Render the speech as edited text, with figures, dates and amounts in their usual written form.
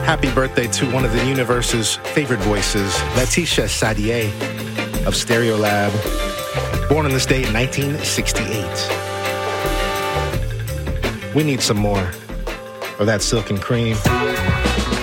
Happy birthday to one of the universe's favorite voices, Letitia Sadier of Stereolab, born in this day in 1968. We need some more of that silk and cream.